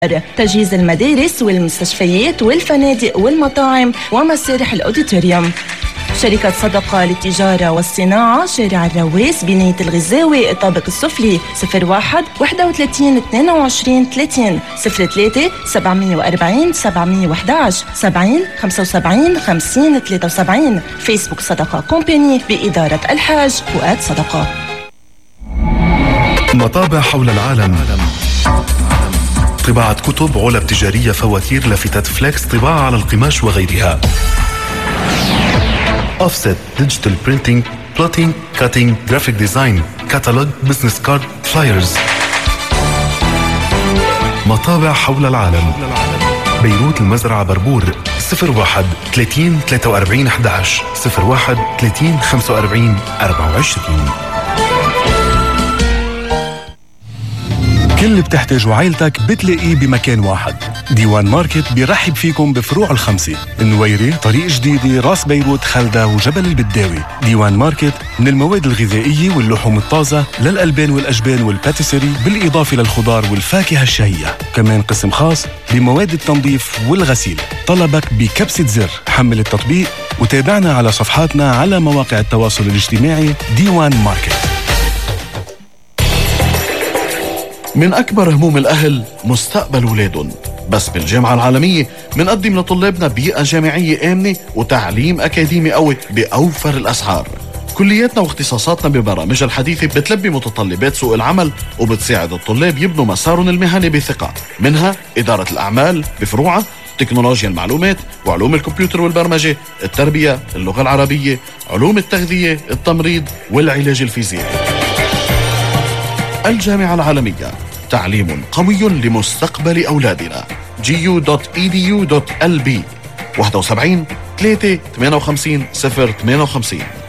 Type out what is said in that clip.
تجهيز المدارس والمستشفيات والفنادق والمطاعم ومسارح الأوديتوريوم. شركة صدقة للتجارة والصناعة، شارع الرواس، بناية الغزاوي، الطابق السفلي. 01 31 22 30 03 740 711 70 75 50 73. فيسبوك صدقة كومباني بإدارة الحاج فؤاد صدقة. مطابع حول العالم، طباعة كتب، علب تجارية، فواتير، لافتات فليكس، طباعة على القماش وغيرها. Offset, digital printing, plotting, cutting, graphic design, catalog, business card, flyers. مطابع حول العالم. بيروت، المزرعة، بربور. 01 30 43 11 01 30 45 24. كل اللي بتحتاجه عائلتك بتلاقيه بمكان واحد. ديوان ماركت بيرحب فيكم بفروع الخمسة: النويري، طريق جديدة، راس بيروت، خلدة وجبل البداوي. ديوان ماركت من المواد الغذائية واللحوم الطازة للألبان والأجبان والباتيسري، بالإضافة للخضار والفاكهة الشهية. كمان قسم خاص بمواد التنظيف والغسيل. طلبك بكبسة زر. حمل التطبيق وتابعنا على صفحاتنا على مواقع التواصل الاجتماعي. ديوان ماركت. من أكبر هموم الأهل مستقبل ولادهم، بس بالجامعة العالمية منقدم لطلابنا بيئة جامعية آمنة وتعليم أكاديمي قوي بأوفر الأسعار. كلياتنا واختصاصاتنا ببرامجها الحديثة بتلبي متطلبات سوق العمل وبتساعد الطلاب يبنوا مسارهم المهني بثقة، منها إدارة الأعمال بفروعها، تكنولوجيا المعلومات وعلوم الكمبيوتر والبرمجة، التربية، اللغة العربية، علوم التغذية، التمريض والعلاج الفيزيائي. الجامعة العالمية، تعليم قوي لمستقبل أولادنا. gu.edu.lb 71 3 58 058.